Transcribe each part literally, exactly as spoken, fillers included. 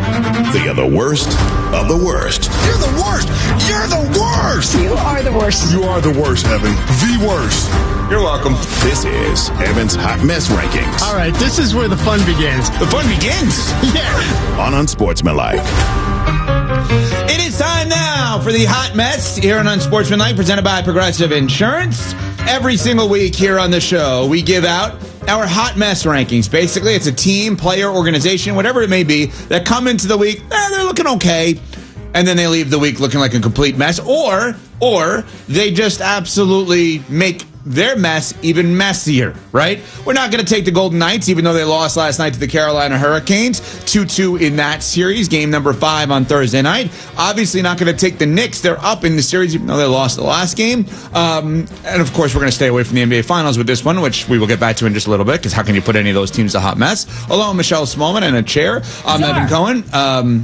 They are the worst of the worst. You're the worst. You're the worst. You are the worst. You are the worst, Evan. The worst. You're welcome. This is Evan's Hot Mess Rankings. All right, this is where the fun begins. The fun begins. Yeah. On Unsportsmanlike. It is time now for the Hot Mess here on Unsportsmanlike, presented by Progressive Insurance. Every single week here on the show, we give out our Hot Mess Rankings. Basically, it's a team, player, organization, whatever it may be, that come into the week, eh, they're looking okay, and then they leave the week looking like a complete mess, or, or they just absolutely make their mess even messier, right? We're not going to take the Golden Knights, even though they lost last night to the Carolina Hurricanes, two two in that series, game number five on Thursday night. Obviously not going to take the Knicks. They're up in the series, even though they lost the last game. Um, and, of course, we're going to stay away from the N B A Finals with this one, which we will get back to in just a little bit, because how can you put any of those teams a hot mess? Along with Michelle Smallman in a chair. I'm Sure. Evan Cohen. Um...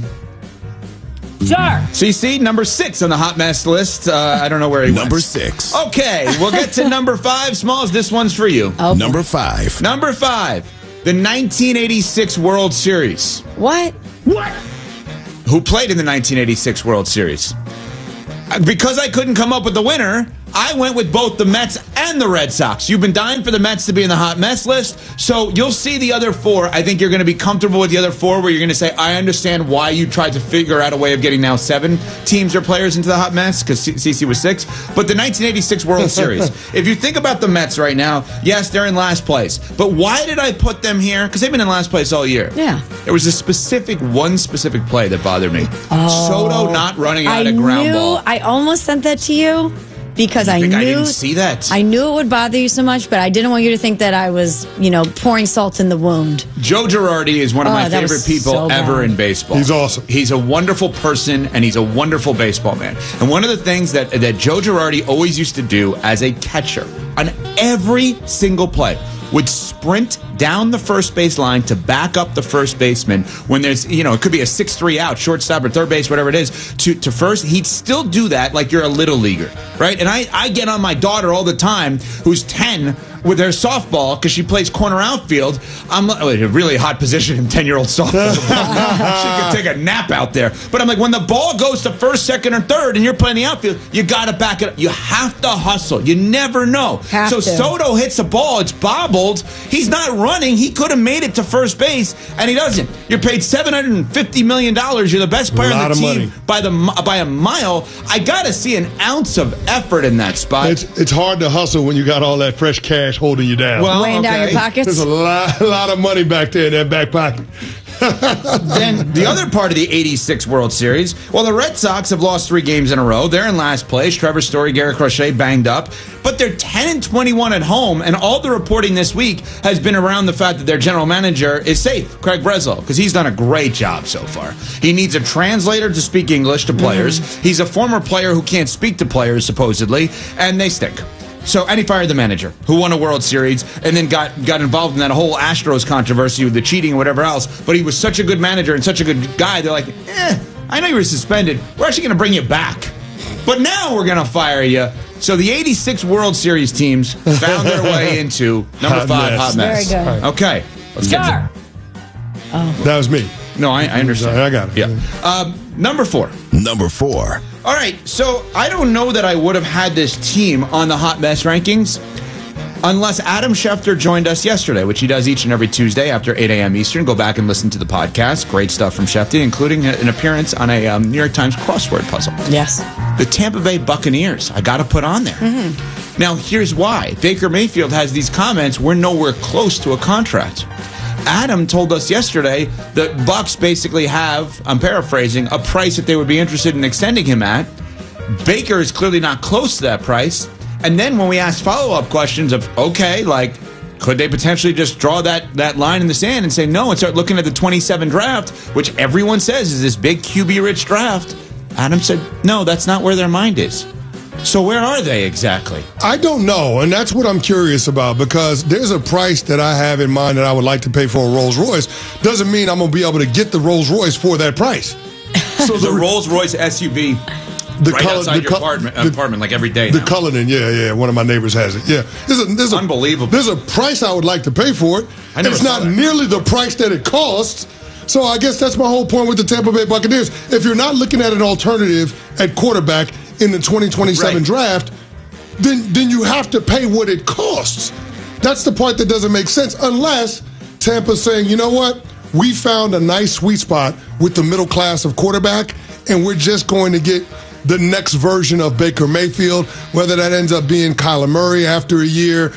Sure. C C, number six on the hot mess list. Uh, I don't know where he went. Number six. Okay, we'll get to number five. Smalls, this one's for you. Oh, Number five. Number five, the nineteen eighty-six World Series. what? What? Who played in the nineteen eighty-six World Series? Uh, Because I couldn't come up with the winner, I went with both the Mets and the Red Sox. You've been dying for the Mets to be in the hot mess list, so you'll see the other four. I think you're going to be comfortable with the other four, where you're going to say, I understand why you tried to figure out a way of getting now seven teams or players into the hot mess, because C C was six. But the nineteen eighty-six World Series, if you think about the Mets right now, yes, they're in last place. But why did I put them here? Because they've been in last place all year. Yeah. There was a specific, one specific play that bothered me. Soto not running out I of ground knew, ball. I almost sent that to you because I think knew I didn't see that? I knew it would bother you so much, but I didn't want you to think that I was, you know, pouring salt in the wound. Joe Girardi is one of Oh, my that favorite was people so ever bad. in baseball. He's awesome. He's a wonderful person, and he's a wonderful baseball man. And one of the things that, that Joe Girardi always used to do as a catcher on every single play would sprint down the first base line to back up the first baseman when there's, you know, it could be a six three out, shortstop or third base, whatever it is, to, to first. He'd still do that like you're a little leaguer, right? And I, I get on my daughter all the time, who's ten, with her softball, because she plays corner outfield. I'm like, oh, a really hot position in ten-year-old softball. She could take a nap out there. But I'm like, when the ball goes to first, second, or third, and you're playing the outfield, you got to back it up. You have to hustle. You never know. Have so to. Soto hits a ball. It's bobbled. He's not running. He could have made it to first base, and he doesn't. You're paid seven hundred fifty million dollars. You're the best player A on lot the of team money. by the by a mile. I got to see an ounce of effort in that spot. It's it's hard to hustle when you got all that fresh cash holding you down. Well, Weighing down okay. your pockets. There's a lot, a lot of money back there in that back pocket. Then the other part of the eighty-six World Series, well, the Red Sox have lost three games in a row. They're in last place. Trevor Story, Garrett Crochet banged up. But they're ten and twenty-one at home, and all the reporting this week has been around the fact that their general manager is safe, Craig Breslow, because he's done a great job so far. He needs a translator to speak English to players. Mm-hmm. He's a former player who can't speak to players, supposedly, and they stink. So, and he fired the manager, who won a World Series, and then got, got involved in that whole Astros controversy with the cheating and whatever else. But he was such a good manager and such a good guy, they're like, eh, I know you were suspended. We're actually going to bring you back. But now we're going to fire you. So the eighty-six World Series teams found their way into number Hot five, mess. hot mess. Very good. Okay, let's get Sure. to... That was me. No, I, I understand. I got it. Yeah. Um, number four. Number four. All right, so I don't know that I would have had this team on the Hot Mess rankings unless Adam Schefter joined us yesterday, which he does each and every Tuesday after eight a.m. Eastern. Go back and listen to the podcast. Great stuff from Schefter, including an appearance on a um, New York Times crossword puzzle. Yes. The Tampa Bay Buccaneers, I got to put on there. Mm-hmm. Now, here's why. Baker Mayfield has these comments, we're nowhere close to a contract. Adam told us yesterday that Bucks basically have, I'm paraphrasing, a price that they would be interested in extending him at. Baker is clearly not close to that price. And then when we asked follow-up questions of, okay, like, could they potentially just draw that, that line in the sand and say no and start looking at the twenty-seven draft, which everyone says is this big Q B-rich draft? Adam said, no, that's not where their mind is. So where are they exactly? I don't know, and that's what I'm curious about, because there's a price that I have in mind that I would like to pay for a Rolls Royce. Doesn't mean I'm going to be able to get the Rolls Royce for that price. So the Rolls Royce S U V The right color, outside the your co- apartment, the- apartment like every day The now. Cullinan, yeah, yeah. One of my neighbors has it. Yeah, there's a, there's a, Unbelievable. There's a price I would like to pay for it. I never It's saw not that. nearly the price that it costs, So I guess that's my whole point with the Tampa Bay Buccaneers. If you're not looking at an alternative at quarterback in the twenty twenty-seven Right. draft, then then you have to pay what it costs. That's the part that doesn't make sense unless Tampa's saying, you know what? We found a nice sweet spot with the middle class of quarterback, and we're just going to get the next version of Baker Mayfield, whether that ends up being Kyler Murray after a year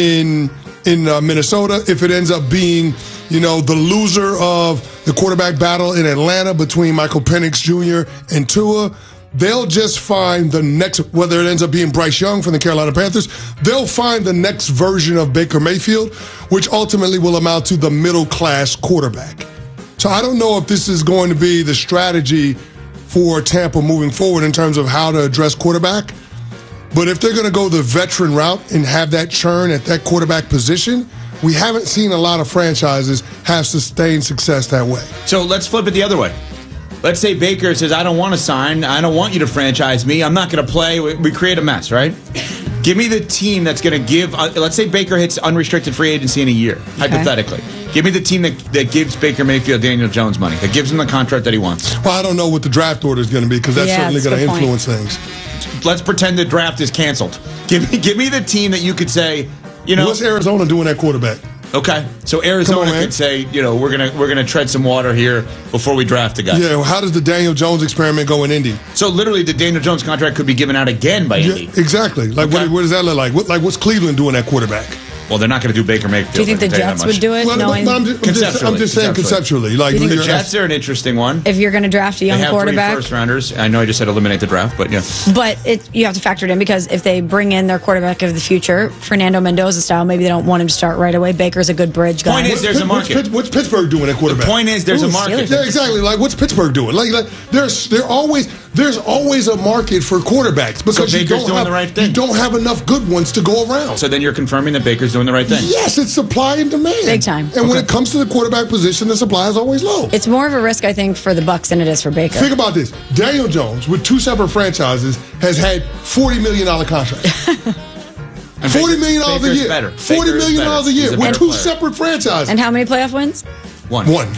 in in uh, Minnesota, if it ends up being, you know, the loser of the quarterback battle in Atlanta between Michael Penix Junior and Tua. They'll just find the next, whether it ends up being Bryce Young from the Carolina Panthers, they'll find the next version of Baker Mayfield, which ultimately will amount to the middle-class quarterback. So I don't know if this is going to be the strategy for Tampa moving forward in terms of how to address quarterback. But if they're going to go the veteran route and have that churn at that quarterback position, we haven't seen a lot of franchises have sustained success that way. So let's flip it the other way. Let's say Baker says, I don't want to sign. I don't want you to franchise me. I'm not going to play. We, we create a mess, right? Give me the team that's going to give, uh, let's say Baker hits unrestricted free agency in a year, okay. hypothetically. Give me the team that, that gives Baker Mayfield Daniel Jones money, that gives him the contract that he wants. Well, I don't know what the draft order is going to be because that's Yeah, certainly that's going to a good influence things. Let's pretend the draft is canceled. Give me, give me the team that you could say, you know. What's Arizona doing at quarterback? Okay, so Arizona on, could say, you know, we're gonna we're gonna tread some water here before we draft a guy. Yeah, well, how does the Daniel Jones experiment go in Indy? So literally, the Daniel Jones contract could be given out again by Yeah, Indy. exactly. Like, Okay. what, what does that look like? What, like, what's Cleveland doing at quarterback? Well, they're not going to do Baker Mayfield. Do you think I the can tell you Jets that much. would do it? Well, knowing but I'm, just, I'm, just, I'm just saying conceptually. Like, Do you think The you're- Jets are an interesting one. if you're going to draft a They young have quarterback, three first rounders. I know I just said eliminate the draft, but yeah. but it, you have to factor it in because if they bring in their quarterback of the future, Fernando Mendoza style, maybe they don't want him to start right away. Baker's a good bridge guy. Point is, there's a what's, market. Pitt- what's Pittsburgh doing at quarterback? The point is, there's Ooh, a market. Steelers. Yeah, exactly. Like, what's Pittsburgh doing? Like, like there's there always there's always a market for quarterbacks because you Baker's don't doing have the right thing. you don't have enough good ones to go around. So then you're confirming that Baker's doing the right thing. Yes, it's supply and demand. Big time. And when Okay. it comes to the quarterback position, the supply is always low. It's more of a risk, I think, for the Bucks than it is for Baker. Think about this. Daniel Jones, with two separate franchises, has had forty million dollars contracts. And forty Baker- million dollars a Baker's year. better. forty Baker is million better. dollars a He's year a with better two player. separate franchises. And how many playoff wins? One. One.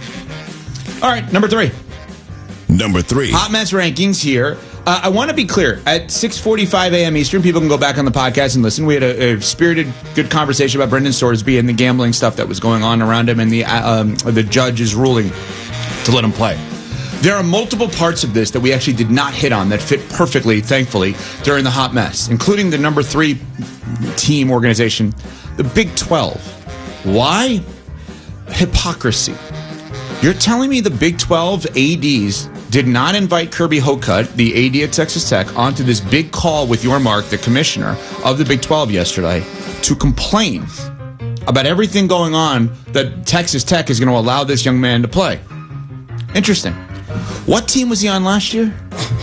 All right, number three. Number three. Hot Mess rankings here. Uh, I want to be clear. At six forty-five a.m. Eastern, people can go back on the podcast and listen. We had a, a spirited, good conversation about Brendan Sorsby and the gambling stuff that was going on around him and the uh, um, the judge's ruling to let him play. There are multiple parts of this that we actually did not hit on that fit perfectly, thankfully, during the Hot Mess, including the number three team organization, the Big twelve. Why? Hypocrisy. You're telling me the Big twelve A Ds did not invite Kirby Hocutt, the A D at Texas Tech, onto this big call with your Mark, the commissioner of the Big twelve yesterday, to complain about everything going on that Texas Tech is going to allow this young man to play. Interesting. What team was he on last year?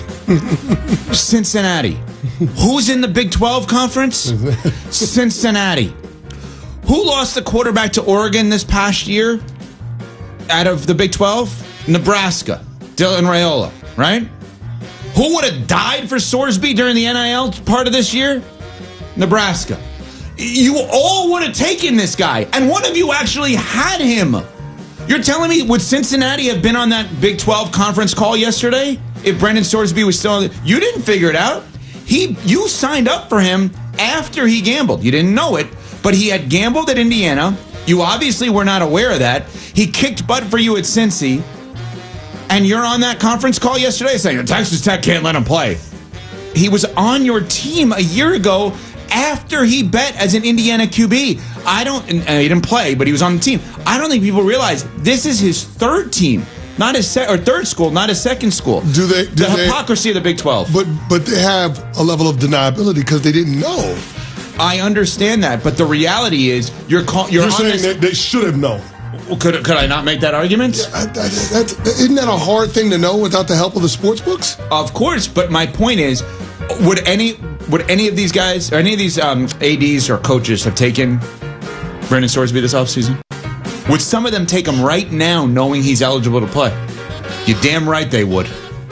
Cincinnati. Who's in the Big twelve conference? Cincinnati. Who lost the quarterback to Oregon this past year out of the Big twelve? Nebraska. Dylan Raiola, right? Who would have died for Sorsby during the N I L part of this year? Nebraska. You all would have taken this guy, and one of you actually had him. You're telling me, would Cincinnati have been on that Big twelve conference call yesterday if Brendan Sorsby was still on? You didn't figure it out. He, you signed up for him after he gambled. You didn't know it, but he had gambled at Indiana. You obviously were not aware of that. He kicked butt for you at Cincy. And you're on that conference call yesterday saying Texas Tech can't let him play. He was on your team a year ago after he bet as an Indiana Q B. I don't, and he didn't play, but he was on the team. I don't think people realize this is his third team, not his se- or third school, not his second school. Do they? Do the they, hypocrisy of the Big twelve. But but they have a level of deniability because they didn't know. I understand that, but the reality is you're call, you're, You're on saying this, that they should have known. Could could I not make that argument? I, I, that's, isn't that a hard thing to know without the help of the sports books? Of course, but my point is, would any would any of these guys or any of these um, A Ds or coaches have taken Brendan Sorsby this offseason? Would some of them take him right now knowing he's eligible to play? You're damn right they would.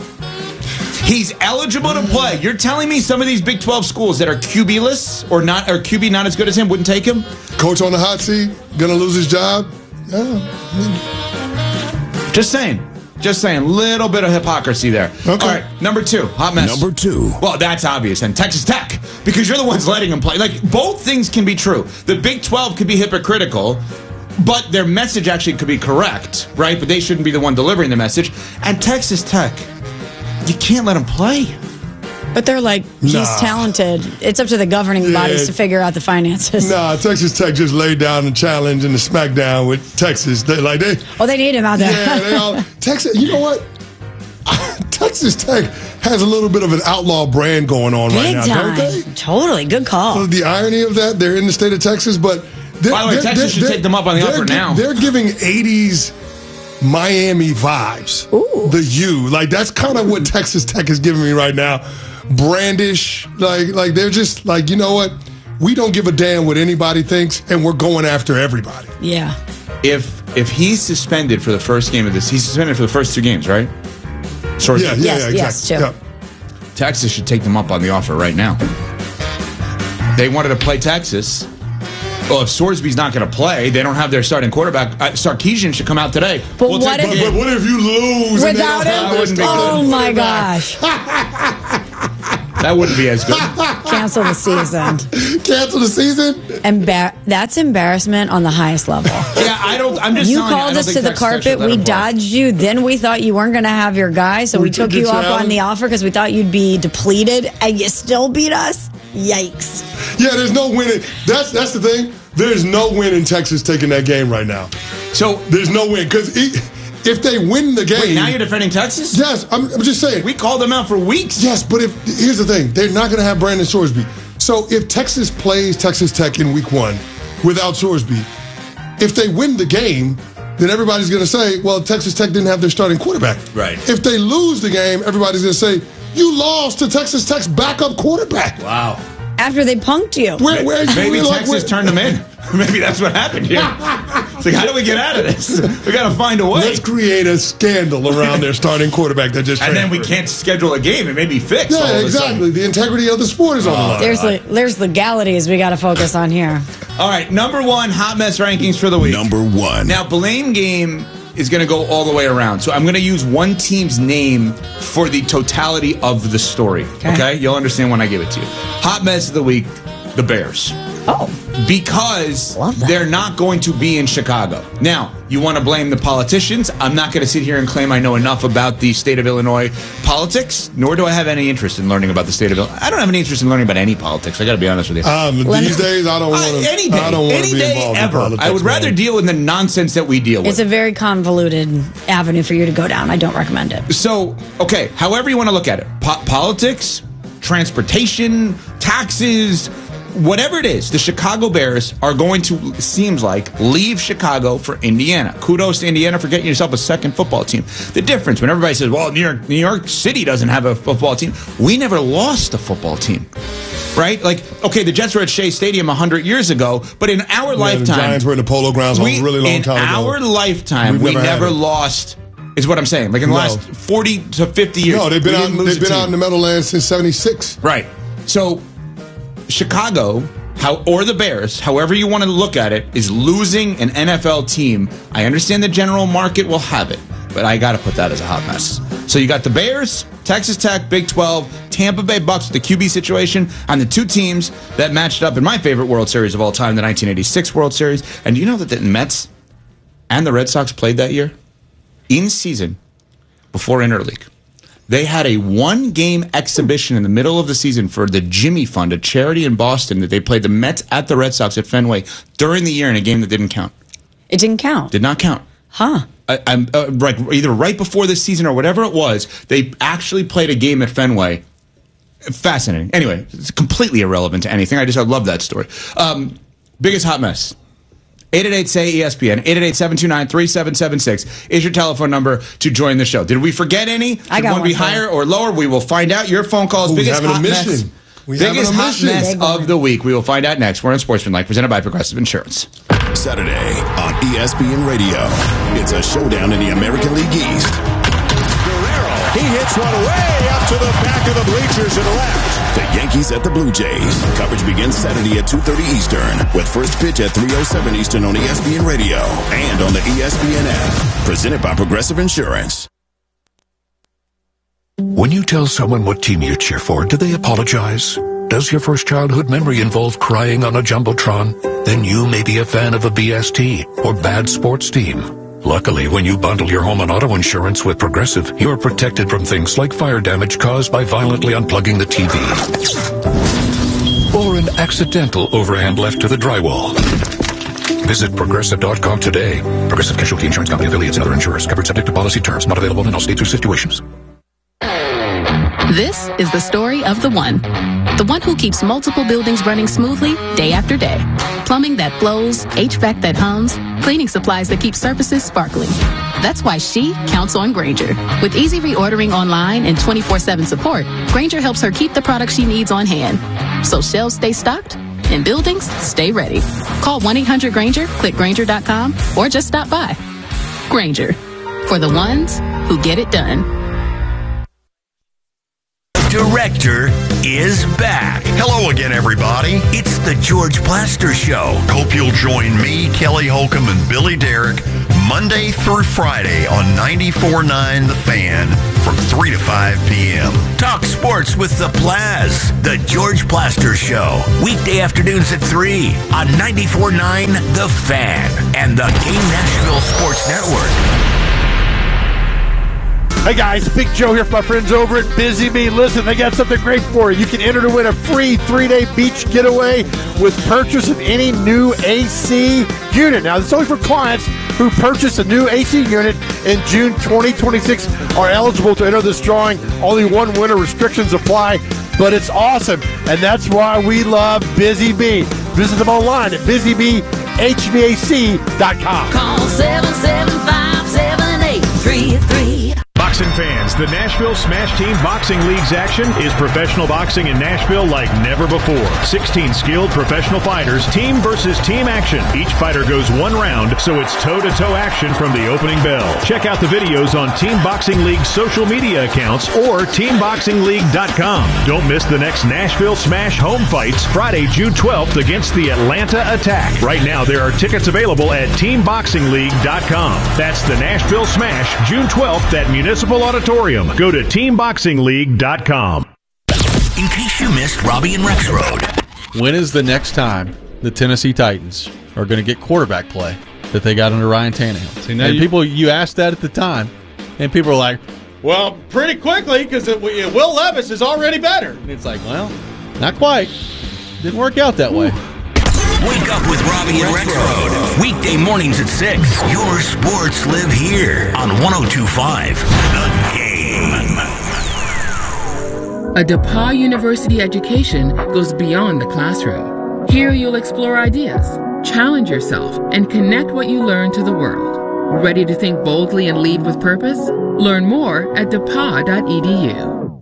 He's eligible to play. You're telling me some of these Big twelve schools that are Q B-less or not or Q B not as good as him wouldn't take him? Coach on the hot seat, gonna lose his job. Yeah. Just saying. Just saying. Little bit of hypocrisy there. Okay. All right, number two, hot mess. Number two. Well, that's obvious. And Texas Tech, because you're the ones letting them play. Like, both things can be true. The Big twelve could be hypocritical, but their message actually could be correct, right? But they shouldn't be the one delivering the message. And Texas Tech, you can't let them play. But they're like, he's Nah. talented. It's up to the governing Yeah. bodies to figure out the finances. Nah, Texas Tech just laid down the challenge in the smackdown with Texas. They, like they, Oh, they need him out there. yeah, they all Texas. You know what? Texas Tech has a little bit of an outlaw brand going on right Big now, time. don't they? Totally. Good call. So the irony of that, they're in the state of Texas, but they're, By the way, they're- Texas they're- should they're- take them up on the they're offer gi- now. They're giving eighties Miami vibes. Ooh. The U, like that's kind of what Texas Tech is giving me right now. Brandish, like like they're just like, you know what? We don't give a damn what anybody thinks, and we're going after everybody. Yeah. If if he's suspended for the first game of this, he's suspended for the first two games, right? Sort of. Yeah, yeah, Yes, yeah, yes, exactly. Chip. Yeah. Texas should take them up on the offer right now. They wanted to play Texas. Well, if Sorsby's not going to play, they don't have their starting quarterback. Uh, Sarkisian should come out today. But We'll what take if- the But, game. but what if you lose and they Without don't have him? their wouldn't be starting Oh, my quarterback? gosh. That wouldn't be as good. Cancel the season. Cancel the season? Embar- that's embarrassment on the highest level. Yeah, I don't. I'm just. You telling I called don't us think to the Texas Tech should carpet. let We him play. dodged you. Then we thought you weren't going to have your guy, so we, We took took you your up on challenge. the offer because we thought you'd be depleted, and you still beat us. Yikes! Yeah, there's no winning. That's that's the thing. There's no win in Texas taking that game right now. So There's no win because if they win the game, wait, now you're defending Texas? yes, I'm, I'm just saying. We called them out for weeks. Yes, but if here's the thing, they're not going to have Brandon Sorsby. So if Texas plays Texas Tech in Week One without Sorsby, if they win the game, then everybody's going to say, "Well, Texas Tech didn't have their starting quarterback." Right. If they lose the game, everybody's going to say, "You lost to Texas Tech's backup quarterback." Wow. After they punked you, Where, where, Maybe we're like, Texas we're- turned them in. Maybe that's what happened here. It's like, how do we get out of this? We got to find a way. Let's create a scandal around their starting quarterback that just And then we transferred. can't schedule a game. It may be fixed. all Yeah, of a sudden. exactly. The integrity of the sport is on the line. there's le- there's legalities we got to focus on here. All right, number one hot mess rankings for the week. Number one. Now, blame game is going to go all the way around. So I'm going to use one team's name for the totality of the story. Okay. Okay. You'll understand when I give it to you. Hot mess of the week, the Bears. Oh, Because Love that. they're not going to be in Chicago. Now, you want to blame the politicians. I'm not going to sit here and claim I know enough about the state of Illinois politics, nor do I have any interest in learning about the state of Illinois. I don't have any interest in learning about any politics. I got to be honest with you. Um, Let these me- days, I don't Uh, want to. any day, I don't want any to be day involved ever. in politics. I would rather man. deal with the nonsense that we deal with. it's a very convoluted avenue for you to go down. I don't recommend it. So, okay, however you want to look at it, po- politics, transportation, taxes, whatever it is, the Chicago Bears are going to, seems like, leave Chicago for Indiana. Kudos to Indiana for getting yourself a second football team. The difference, when everybody says, well, New York, New York City doesn't have a football team, we never lost a football team. Right? Like, okay, the Jets were at Shea Stadium one hundred years ago, but in our Yeah, lifetime... the Giants were in the Polo Grounds we, a really long in time ago. our lifetime, We've we never had never it. lost... Is what I'm saying. Like in the No. last forty to fifty years. No, they've been we out. didn't lose They've a been out in team. the Meadowlands since seventy-six. Right. So Chicago, how or the Bears, however you want to look at it, is losing an N F L team. I understand the general market will have it, but I got to put that as a hot mess. So you got the Bears, Texas Tech, Big twelve, Tampa Bay Bucks with the Q B situation, and the two teams that matched up in my favorite World Series of all time, the nineteen eighty-six World Series. And do you know that the Mets and the Red Sox played that year? In season, before interleague. They had a one-game exhibition in the middle of the season for the Jimmy Fund, a charity in Boston, that they played the Mets at the Red Sox at Fenway during the year in a game that didn't count. It didn't count. Did not count. Huh. I, I'm uh, like either right before the season or whatever it was. They actually played a game at Fenway. Fascinating. Anyway, it's completely irrelevant to anything. I just I love that story. Um, biggest hot mess. eight eight eight, S A Y, E S P N, eight eight eight, seven two nine, three seven seven six is your telephone number to join the show. Did we forget any? I Should got one be one for you. higher or lower? We will find out. Your phone calls. Ooh, we biggest having a hot mission. mess. We having biggest a hot mission. mess Big one. of the week. We will find out next. We're on Sportsmanlike, presented by Progressive Insurance. Saturday on E S P N Radio. It's a showdown in the American League East. Guerrero. He hits one way up to the back of the bleachers and left. The Yankees at the Blue Jays. Coverage begins Saturday at two thirty Eastern with first pitch at three oh seven Eastern on E S P N Radio and on the E S P N app. Presented by Progressive Insurance. When you tell someone what team you cheer for, do they apologize? Does your first childhood memory involve crying on a Jumbotron? Then you may be a fan of a B S T or bad sports team. Luckily, when you bundle your home and auto insurance with Progressive, you're protected from things like fire damage caused by violently unplugging the T V. Or an accidental overhand left to the drywall. Visit Progressive dot com today. Progressive Casualty Insurance Company affiliates and other insurers. Covered subject to policy terms. Not available in all states or situations. This is the story of the one. The one who keeps multiple buildings running smoothly day after day. Plumbing that flows, H V A C that hums, cleaning supplies that keep surfaces sparkling. That's why she counts on Grainger. With easy reordering online and twenty-four seven support, Grainger helps her keep the products she needs on hand. So shelves stay stocked and buildings stay ready. Call one eight hundred Grainger, click Grainger dot com, or just stop by. Grainger, for the ones who get it done. Director is back. Hello again, everybody. It's the George Plaster Show. Hope you'll join me, Kelly Holcomb, and Billy Derrick Monday through Friday on ninety-four point nine The Fan from three to five p.m. Talk sports with the Plaz. The George Plaster Show. Weekday afternoons at three on ninety-four point nine The Fan and the Game Nashville Sports Network. Hey guys, Big Joe here from my friends over at Busy Bee. Listen, they got something great for you. You can enter to win a free three-day beach getaway with purchase of any new A C unit. Now, this is only for clients who purchase a new A C unit in June twenty twenty-six are eligible to enter this drawing. Only one winner. Restrictions apply, but it's awesome, and that's why we love Busy Bee. Visit them online at busy bee h v a c dot com. Call seven seven five, seven eight three three. Boxing fans, the Nashville Smash Team Boxing League's action is professional boxing in Nashville like never before. sixteen skilled professional fighters, team versus team action. Each fighter goes one round, so it's toe-to-toe action from the opening bell. Check out the videos on Team Boxing League's social media accounts or team boxing league dot com. Don't miss the next Nashville Smash home fights Friday, June twelfth against the Atlanta Attack. Right now, there are tickets available at team boxing league dot com. That's the Nashville Smash, June twelfth at Municipal Auditorium. Go to team boxing league dot com. In case you missed Robbie and Rex Road. When is the next time the Tennessee Titans are going to get quarterback play that they got under Ryan Tannehill? See, now and you, people, you asked that at the time, and people were like, well, pretty quickly, because Will Levis is already better. And it's like, well, not quite. Didn't work out that way. Wake up with Robbie and Rex Road. Weekday mornings at six. Your sports live here on one oh two point five The Game. A DePauw University education goes beyond the classroom. Here you'll explore ideas, challenge yourself, and connect what you learn to the world. Ready to think boldly and lead with purpose? Learn more at d e p a w dot e d u.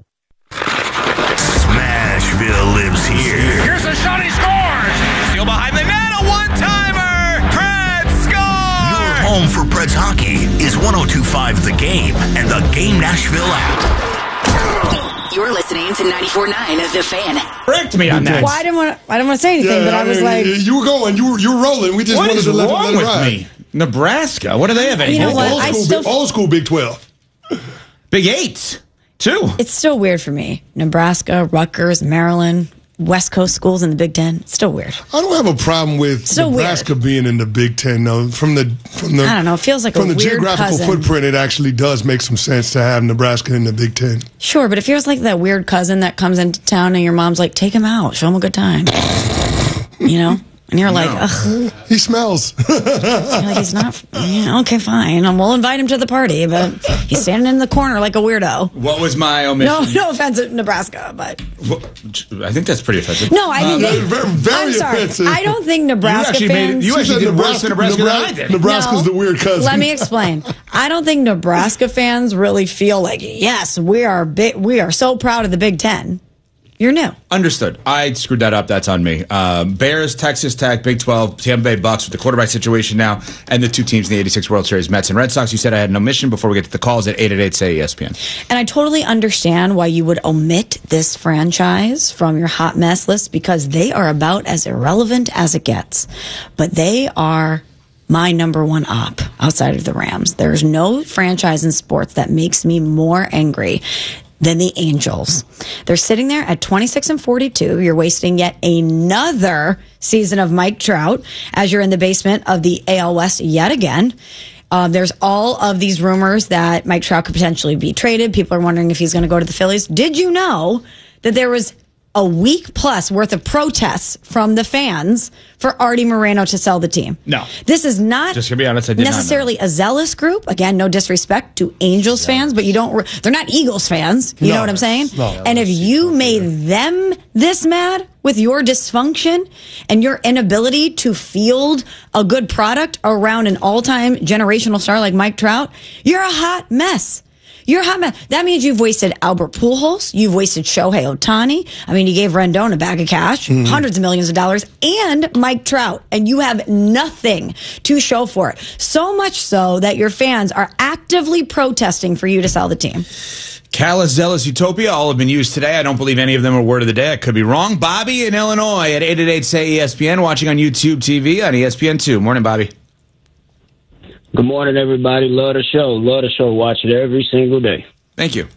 Smashville lives here. Here's a shot, he scores! Still behind the net, a one-timer! Preds score! Your home for Preds hockey is one oh two point five The Game and the Game Nashville app. You're listening to ninety-four point nine The Fan. Correct me on that. Well, I didn't want to, I didn't want to say anything, Yeah, but I was like, you were going, you were you were rolling. We just What wanted is to let, wrong let it with ride. me? Nebraska. What do they have? You know what? Old I school, still- big, old school Big twelve. Big Eight, too. it's still weird for me. Nebraska, Rutgers, Maryland, West Coast schools in the Big Ten. It's still weird. I don't have a problem with So Nebraska being in the Big Ten, though. From the from the I don't know. It feels like a from the weird geographical cousin. footprint, it actually does make some sense to have Nebraska in the Big Ten. Sure, but it feels like that weird cousin that comes into town and your mom's like, take him out, show him a good time. You know? And you're like, ugh. He smells. You're like, he's not. Yeah, okay, fine. And we'll invite him to the party, but he's standing in the corner like a weirdo. What was my omission? No, no offense at Nebraska, but I think that's pretty offensive. no, I mean, Um, they, very, very I'm sorry. offensive. I don't think Nebraska you actually made it- fans. you actually She said did worse than Nebraska than I did. Nebraska's No. the weird cousin. Let me explain. I don't think Nebraska fans really feel like, yes, we are big, we are so proud of the Big Ten. You You're new. Understood. I screwed that up. That's on me. Um, Bears, Texas Tech, Big twelve, Tampa Bay Bucks with the quarterback situation now, and the two teams in the eighty-six World Series, Mets and Red Sox. You said I had an omission before we get to the calls at eight eight eight, say E S P N. And I totally understand why you would omit this franchise from your hot mess list, because they are about as irrelevant as it gets. But they are my number one op outside of the Rams. There's no franchise in sports that makes me more angry than the Angels. They're sitting there at twenty-six and forty-two. You're wasting yet another season of Mike Trout as you're in the basement of the A L West yet again. Um, there's all of these rumors that Mike Trout could potentially be traded. People are wondering if he's going to go to the Phillies. Did you know that there was a week plus worth of protests from the fans for Artie Moreno to sell the team? No. This is not Just to be honest, I did necessarily a zealous group. Again, no disrespect to Angels yeah. fans, but you don't, re- they're not Eagles fans. You no, know what I'm saying? No. And if you made them this mad with your dysfunction and your inability to field a good product around an all-time generational star like Mike Trout, you're a hot mess. You're hot mess. That means you've wasted Albert Pujols. You've wasted Shohei Ohtani. I mean, you gave Rendon a bag of cash, mm-hmm. hundreds of millions of dollars, and Mike Trout, and you have nothing to show for it. So much so that your fans are actively protesting for you to sell the team. Callous, zealous, utopia, all have been used today. I don't believe any of them are word of the day. I could be wrong. Bobby in Illinois at eight eight eight, say E S P N, watching on YouTube T V on E S P N two. Morning, Bobby. Good morning, everybody. Love the show. Love the show. Watch it every single day. Thank you.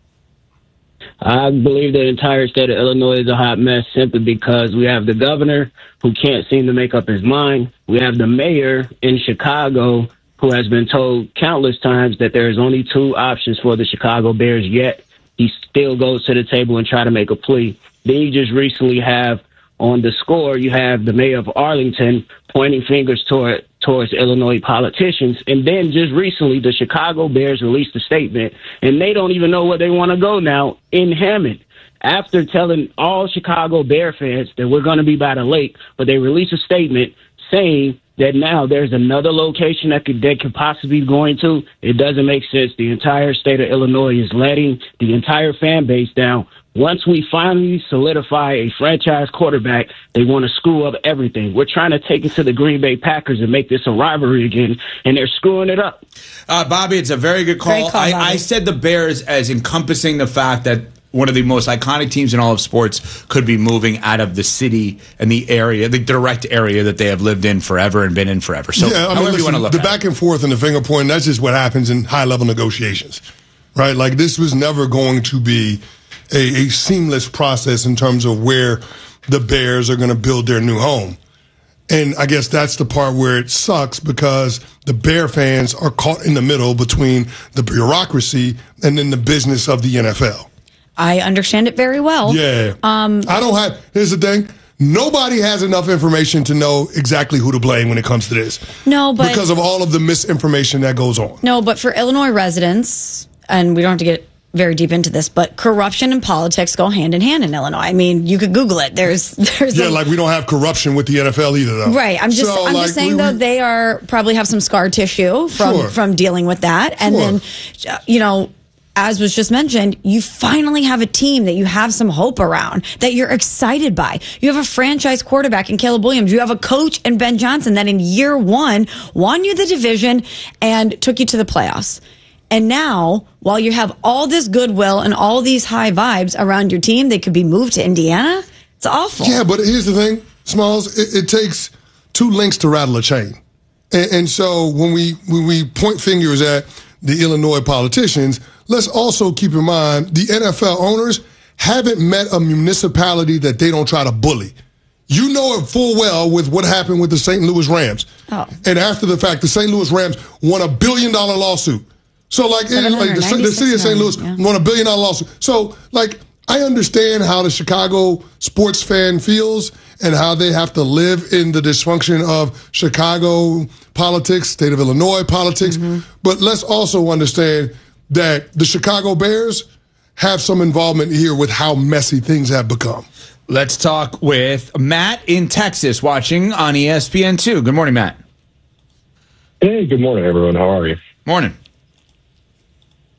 I believe the entire state of Illinois is a hot mess simply because we have the governor who can't seem to make up his mind. We have the mayor in Chicago who has been told countless times that there is only two options for the Chicago Bears, yet he still goes to the table and try to make a plea. Then you just recently have on the score, you have the mayor of Arlington pointing fingers toward towards Illinois politicians. And then just recently, the Chicago Bears released a statement, and they don't even know where they want to go now in Hammond. After telling all Chicago Bear fans that we're going to be by the lake, but they released a statement saying that now there's another location that could, that could possibly be going to. It doesn't make sense. The entire state of Illinois is letting the entire fan base down. Once we finally solidify a franchise quarterback, they want to screw up everything. We're trying to take it to the Green Bay Packers and make this a rivalry again, and they're screwing it up. Uh, Bobby, it's a very good call. Great call, I, Bobby. I said the Bears as encompassing the fact that one of the most iconic teams in all of sports could be moving out of the city and the area, the direct area that they have lived in forever and been in forever. So yeah, I mean, however listen, you want to look the at back it. and forth and the finger pointing, that's just what happens in high-level negotiations, right? Like, this was never going to be a, a seamless process in terms of where the Bears are going to build their new home. And I guess that's the part where it sucks, because the Bear fans are caught in the middle between the bureaucracy and then the business of the N F L. I understand it very well. Yeah. Um, I don't have, here's the thing. Nobody has enough information to know exactly who to blame when it comes to this. No, but because of all of the misinformation that goes on. No, but for Illinois residents, and we don't have to get very deep into this, but corruption and politics go hand in hand in Illinois. I mean, you could Google it. There's, there's yeah, a, like we don't have corruption with the N F L either, though. Right. I'm just, So, I'm like, just saying we- though we- they are probably have some scar tissue from Sure. from dealing with that, and Sure. then, uh, you know. As was just mentioned, you finally have a team that you have some hope around, that you're excited by. You have a franchise quarterback in Caleb Williams. You have a coach in Ben Johnson that in year one won you the division and took you to the playoffs. And now, while you have all this goodwill and all these high vibes around your team, they could be moved to Indiana. It's awful. Yeah, but here's the thing, Smalls. It, it takes two links to rattle a chain. And, and so when we when we point fingers at the Illinois politicians, let's also keep in mind the N F L owners haven't met a municipality that they don't try to bully. You know it full well with what happened with the Saint Louis Rams. Oh. And after the fact, the Saint Louis Rams won a billion dollar lawsuit. So like, it, like the, the city of Saint Louis yeah. won a billion dollar lawsuit. So like, I understand how the Chicago sports fan feels and how they have to live in the dysfunction of Chicago politics, state of Illinois politics. Mm-hmm. But let's also understand that the Chicago Bears have some involvement here with how messy things have become. Let's talk with Matt in Texas, watching on E S P N two. Good morning, Matt. Hey, good morning, everyone. How are you? Morning.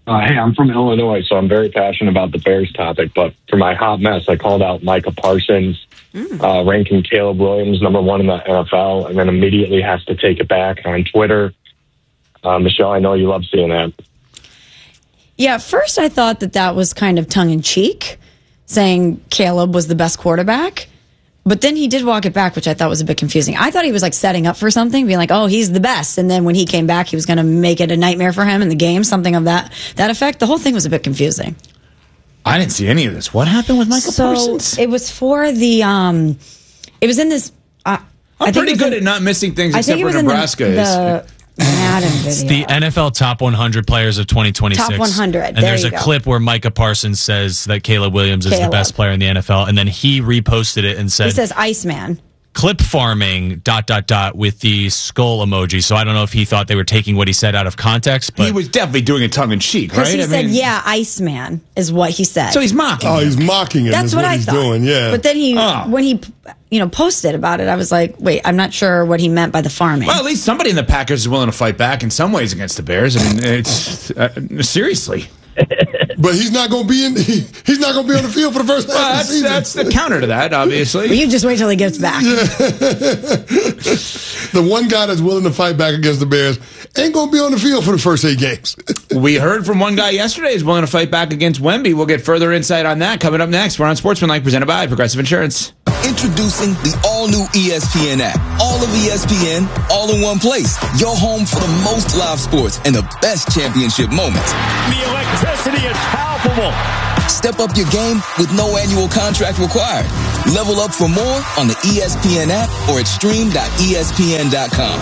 Uh, hey, I'm from Illinois, so I'm very passionate about the Bears topic. But for my hot mess, I called out Micah Parsons, mm. uh, ranking Caleb Williams number one in the N F L, and then immediately has to take it back on Twitter. Uh, Michelle, I know you love seeing that. Yeah, at first I thought that that was kind of tongue-in-cheek, saying Caleb was the best quarterback. But then he did walk it back, which I thought was a bit confusing. I thought he was like setting up for something, being like, oh, he's the best. And then when he came back, he was going to make it a nightmare for him in the game, something of that that effect. The whole thing was a bit confusing. I didn't see any of this. What happened with Micah so Parsons? It was for the, um, it was in this. Uh, I'm I think pretty good in, at not missing things I except think it for was Nebraska in the, is. the Madden video. It's the N F L Top one hundred Players of twenty twenty-six. Top one hundred. And there there's you a go. clip where Micah Parsons says that Caleb Williams is Caleb. the best player in the N F L, and then he reposted it and said, He says Iceman. clip farming, dot, dot, dot, with the skull emoji. So I don't know if he thought they were taking what he said out of context, but he was definitely doing it tongue-in-cheek, right? Because he I said, mean, yeah, Iceman is what he said. So he's mocking Oh, him. he's mocking him. That's is what, what I he's thought. doing, yeah. But then he, Oh. when he, you know, posted about it, I was like, wait, I'm not sure what he meant by the farming. Well, at least somebody in the Packers is willing to fight back in some ways against the Bears. I mean, it's uh, seriously. But he's not going to be in. He, he's not going to be on the field for the first half Well, of the that's, season. that's the counter to that, obviously. Well, you just wait till he gets back. The one guy that's willing to fight back against the Bears ain't going to be on the field for the first eight games. We heard from one guy yesterday who's willing to fight back against Wemby. We'll get further insight on that coming up next. We're on Sportsmanlike, presented by Progressive Insurance. Introducing the all-new E S P N app. All of E S P N, all in one place. Your home for the most live sports and the best championship moments. The electricity is palpable. Step up your game with no annual contract required. Level up for more on the E S P N app or at stream dot E S P N dot com.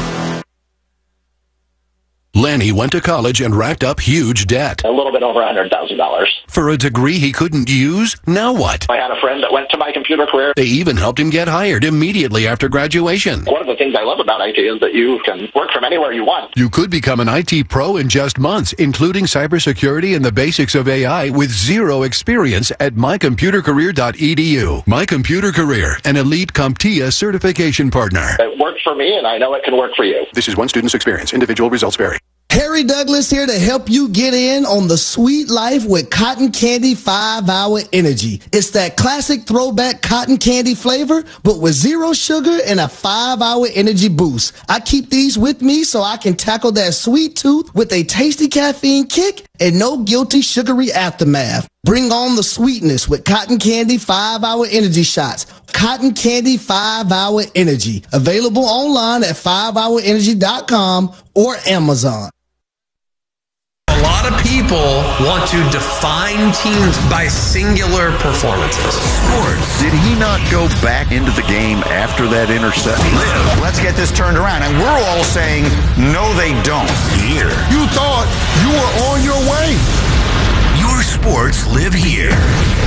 Lanny went to college and racked up huge debt. A little bit over one hundred thousand dollars. For a degree he couldn't use? Now what? I had a friend that went to my computer career. They even helped him get hired immediately after graduation. One of the things I love about I T is that you can work from anywhere you want. You could become an I T pro in just months, including cybersecurity and the basics of A I with zero experience at my computer career dot e d u. My Computer Career, an elite CompTIA certification partner. It worked for me, and I know it can work for you. This is one student's experience. Individual results vary. Harry Douglas here to help you get in on the sweet life with Cotton Candy five hour Energy. It's that classic throwback cotton candy flavor, but with zero sugar and a five hour energy boost. I keep these with me so I can tackle that sweet tooth with a tasty caffeine kick and no guilty sugary aftermath. Bring on the sweetness with Cotton Candy five hour Energy shots. Cotton Candy five hour Energy. Available online at five hour energy dot com or Amazon. A lot of people want to define teams by singular performances. Sports. Did he not go back into the game after that interception? Live. Let's get this turned around. And we're all saying, no, they don't. Here. You thought you were on your way. Your sports live here.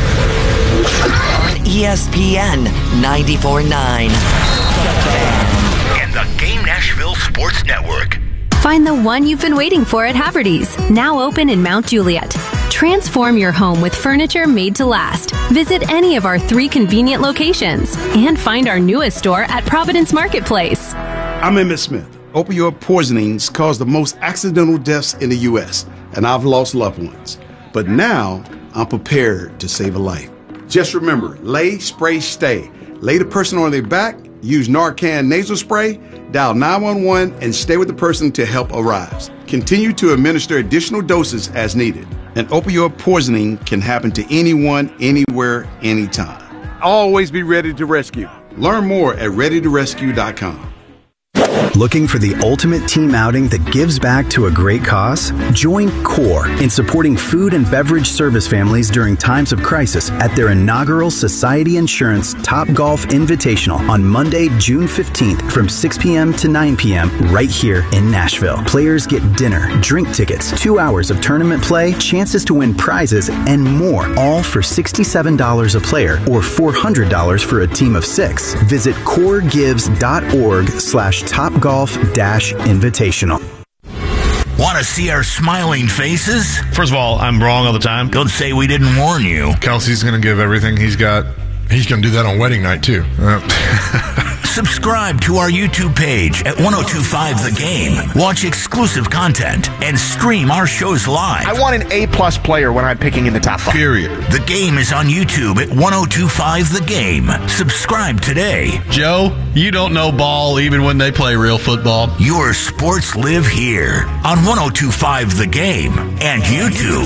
On E S P N ninety-four point nine. And the Game Nashville Sports Network. Find the one you've been waiting for at Haverty's, now open in Mount Juliet. Transform your home with furniture made to last. Visit any of our three convenient locations and find our newest store at Providence Marketplace. I'm Emmett Smith. Opioid poisonings cause the most accidental deaths in the U S, and I've lost loved ones. But now I'm prepared to save a life. Just remember, lay, spray, stay. Lay the person on their back, use Narcan nasal spray, dial nine one one, and stay with the person until help arrives. Continue to administer additional doses as needed. An opioid poisoning can happen to anyone, anywhere, anytime. Always be ready to rescue. Learn more at ready to rescue dot com. Looking for the ultimate team outing that gives back to a great cause? Join CORE in supporting food and beverage service families during times of crisis at their inaugural Society Insurance Topgolf Invitational on Monday, June fifteenth from six p.m. to nine p.m. right here in Nashville. Players get dinner, drink tickets, two hours of tournament play, chances to win prizes, and more, all for sixty-seven dollars a player or four hundred dollars for a team of six. Visit core gives dot org slash topgolf dash invitational. Want to see our smiling faces? First of all, I'm wrong all the time. Don't say we didn't warn you. Kelsey's going to give everything he's got He's going to do that on wedding night, too. Uh, Subscribe to our YouTube page at ten twenty-five The Game. Watch exclusive content and stream our shows live. I want an A-plus player when I'm picking in the top five. Period. The Game is on YouTube at ten twenty-five The Game. Subscribe today. Joe, you don't know ball even when they play real football. Your sports live here on ten twenty-five The Game and YouTube.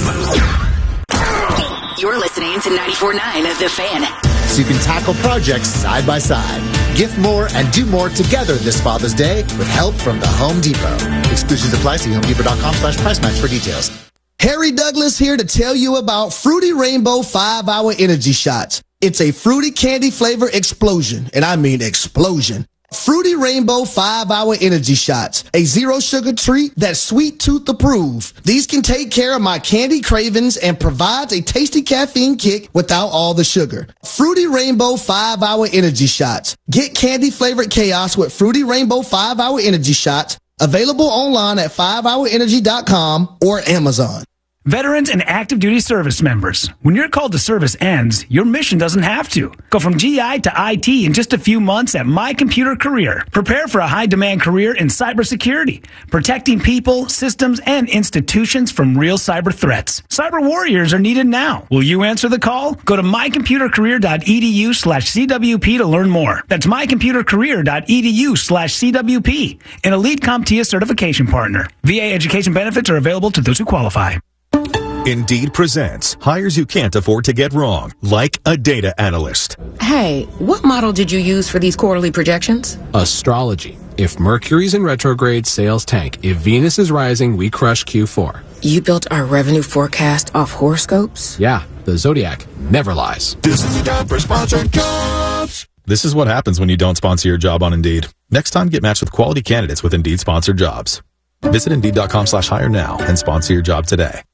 You're listening to ninety-four point nine The Fan. So you can tackle projects side by side. Gift more and do more together this Father's Day with help from the Home Depot. Exclusions apply. See homedepot.com slash price match for details. Harry Douglas here to tell you about Fruity Rainbow five hour Energy Shots. It's a fruity candy flavor explosion, and I mean explosion. Fruity Rainbow five hour Energy Shots, a zero sugar treat that's sweet tooth approved. These can take care of my candy cravings and provides a tasty caffeine kick without all the sugar. Fruity Rainbow five hour Energy Shots. Get candy flavored chaos with Fruity Rainbow five hour Energy Shots. Available online at five hour energy dot com or Amazon. Veterans and active duty service members, when your call to service ends, your mission doesn't have to. Go from G I to I T in just a few months at My Computer Career. Prepare for a high-demand career in cybersecurity, protecting people, systems, and institutions from real cyber threats. Cyber warriors are needed now. Will you answer the call? Go to my computer career dot e d u slash c w p to learn more. That's my computer career dot e d u slash c w p, an elite CompTIA certification partner. V A education benefits are available to those who qualify. Indeed presents hires you can't afford to get wrong, like a data analyst. Hey, what model did you use for these quarterly projections? Astrology. If Mercury's in retrograde, sales tank. If Venus is rising, we crush Q four. You built our revenue forecast off horoscopes? Yeah, the Zodiac never lies. This is the time for sponsored jobs. This is what happens when you don't sponsor your job on Indeed. Next time, get matched with quality candidates with Indeed sponsored jobs. Visit Indeed.com slash hire now and sponsor your job today.